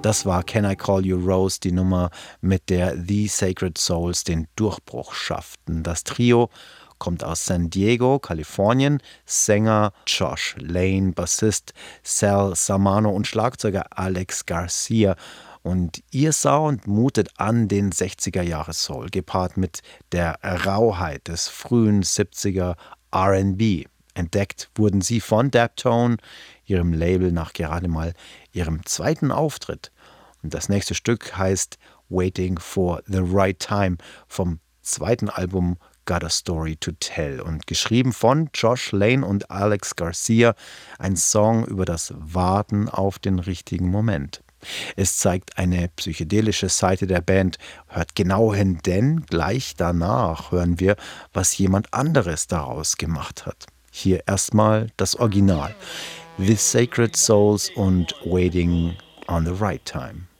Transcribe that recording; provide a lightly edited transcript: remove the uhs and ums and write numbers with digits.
Das war Can I Call You Rose, die Nummer, mit der The Sacred Souls den Durchbruch schafften. Das Trio kommt aus San Diego, Kalifornien. Sänger Josh Lane, Bassist Sal Samano und Schlagzeuger Alex Garcia. Und ihr Sound mutet an den 60er-Jahre-Soul, gepaart mit der Rauheit des frühen 70er R&B. Entdeckt wurden sie von Daptone, ihrem Label, nach gerade mal ihrem zweiten Auftritt. Und das nächste Stück heißt Waiting for the Right Time vom zweiten Album Got a Story to Tell und geschrieben von Josh Lane und Alex Garcia, ein Song über das Warten auf den richtigen Moment. Es zeigt eine psychedelische Seite der Band. Hört genau hin, denn gleich danach hören wir, was jemand anderes daraus gemacht hat. Hier erstmal das Original. The Sacred Souls und Waiting on the Right Time.